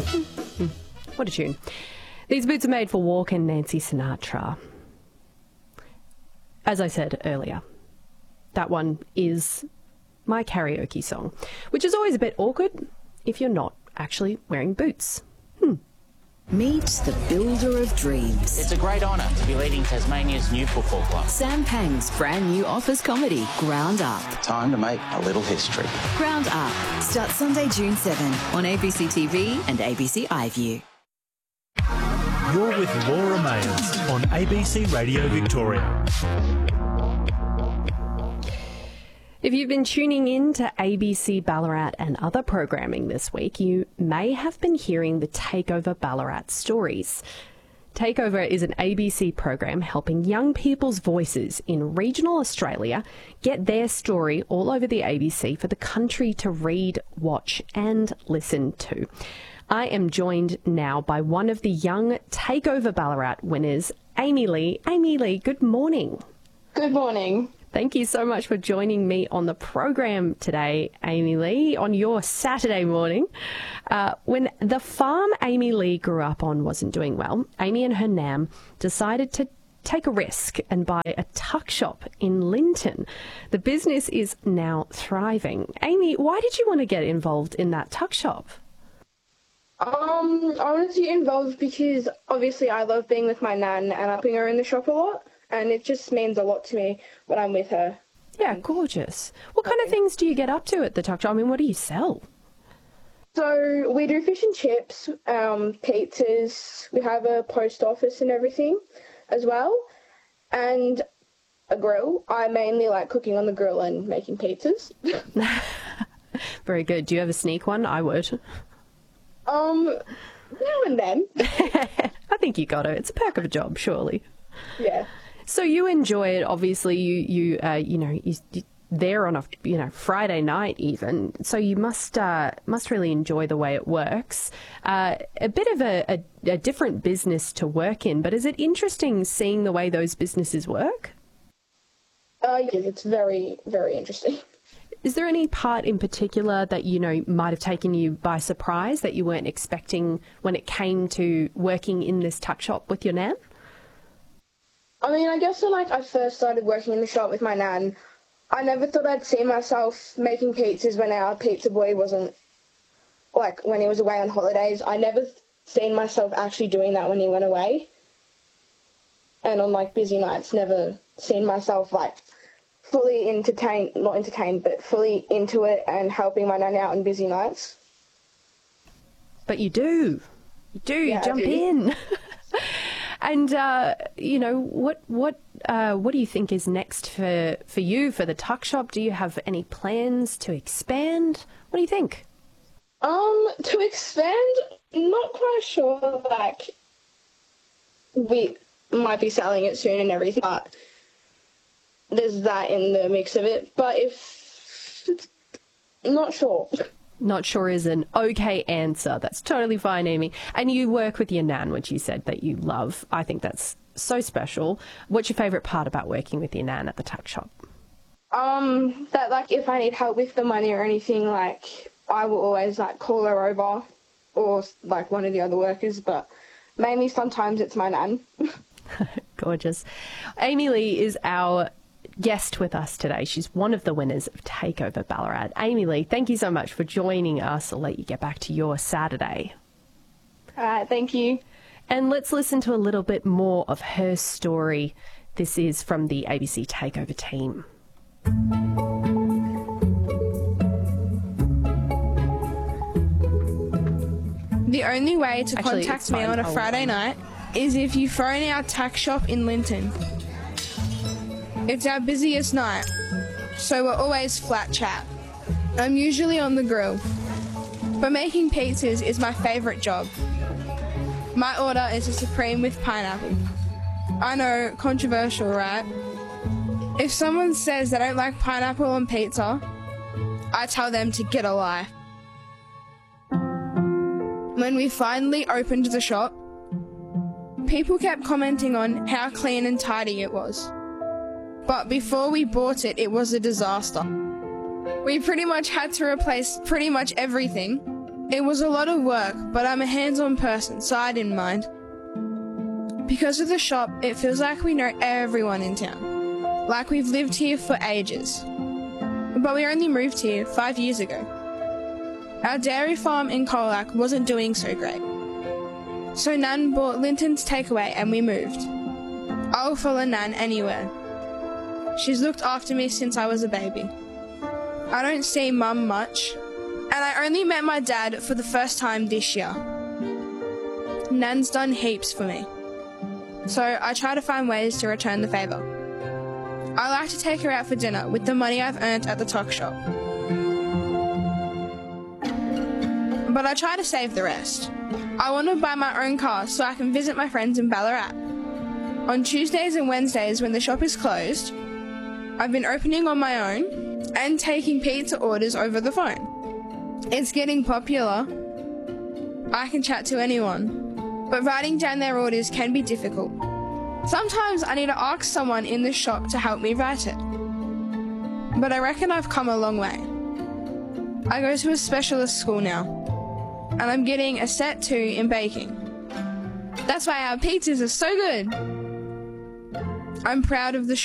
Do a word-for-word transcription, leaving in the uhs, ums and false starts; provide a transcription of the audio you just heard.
What a tune. These boots are made for Walk and Nancy Sinatra. As I said earlier, that one is my karaoke song, which is always a bit awkward if you're not actually wearing boots. Hmm. Meet the builder of dreams. It's a great honour to be leading Tasmania's new football club. Sam Pang's brand new office comedy, Ground Up. Time to make a little history. Ground Up starts Sunday, June seventh on A B C T V and A B C iView. You're with Laura Mayers on A B C Radio Victoria. If you've been tuning in to A B C Ballarat and other programming this week, you may have been hearing the Takeover Ballarat stories. Takeover is an A B C program helping young people's voices in regional Australia get their story all over the A B C for the country to read, watch and listen to. I am joined now by one of the young Takeover Ballarat winners, Amy Lee. Amy Lee, good morning. Good morning. Thank you so much for joining me on the program today, Amy Lee, on your Saturday morning. Uh, when the farm Amy Lee grew up on wasn't doing well, Amy and her Nam decided to take a risk and buy a tuck shop in Linton. The business is now thriving. Amy, why did you want to get involved in that tuck shop? Um, I wanted to get involved because obviously I love being with my nan and helping her in the shop a lot, and it just means a lot to me when I'm with her. Yeah, gorgeous. What kind of things do you get up to at the tuck shop? I mean, what do you sell? So we do fish and chips, um, pizzas, we have a post office and everything as well, and a grill. I mainly like cooking on the grill and making pizzas. Very good. Do you ever sneak one? I would. Um, now and then. I think you got it. It's a perk of a job, surely. Yeah. So you enjoy it. Obviously, you you uh, you know you, you there on a you know Friday night even. So you must uh, must really enjoy the way it works. Uh, a bit of a, a, a different business to work in, but is it interesting seeing the way those businesses work? Uh, yeah, it's very very interesting. Is there any part in particular that, you know, might have taken you by surprise that you weren't expecting when it came to working in this tuck shop with your nan? I mean, I guess when like, I first started working in the shop with my nan, I never thought I'd see myself making pizzas when our pizza boy wasn't, like, when he was away on holidays. I never seen myself actually doing that when he went away. And on, like, busy nights, never seen myself, like, fully entertained, not entertained, but fully into it and helping my nan out on busy nights. But you do. You do. Yeah, you jump do. in. And, uh, you know, what what uh, what do you think is next for, for you, for the tuck shop? Do you have any plans to expand? What do you think? Um, to expand, not quite sure, like, we might be selling it soon and everything, but there's that in the mix of it, but if not sure. Not sure is an okay answer. That's totally fine, Amy. And you work with your nan, which you said that you love. I think that's so special. What's your favourite part about working with your nan at the tuck shop? Um, that like if I need help with the money or anything, like I will always like call her over, or like one of the other workers, but mainly sometimes it's my nan. Gorgeous. Amy Lee is our guest with us today. She's one of the winners of Takeover Ballarat. Amy Lee, thank you so much for joining us. I'll let you get back to your Saturday. All right, thank you. And let's listen to a little bit more of her story. This is from the A B C Takeover team. The only way to Actually, contact it's me fine. on a I'll- Friday night is if you phone our tack shop in Linton. It's our busiest night, so we're always flat chat. I'm usually on the grill, but making pizzas is my favourite job. My order is a supreme with pineapple. I know, controversial, right? If someone says they don't like pineapple on pizza, I tell them to get a life. When we finally opened the shop, people kept commenting on how clean and tidy it was. But before we bought it, it was a disaster. We pretty much had to replace pretty much everything It was a lot of work, but I'm a hands-on person, so I didn't mind. Because of the shop, it feels like we know everyone in town, like we've lived here for ages. But we only moved here five years ago. Our dairy farm in Colac wasn't doing so great. So Nan bought Linton's takeaway and we moved. I'll follow Nan anywhere. She's looked after me since I was a baby. I don't see Mum much, and I only met my dad for the first time this year. Nan's done heaps for me, so I try to find ways to return the favour. I like to take her out for dinner with the money I've earned at the tuck shop. But I try to save the rest. I want to buy my own car so I can visit my friends in Ballarat. On Tuesdays and Wednesdays when the shop is closed, I've been opening on my own and taking pizza orders over the phone. It's getting popular. I can chat to anyone, but writing down their orders can be difficult. Sometimes I need to ask someone in the shop to help me write it. But I reckon I've come a long way. I go to a specialist school now, and I'm getting a set two in baking. That's why our pizzas are so good. I'm proud of the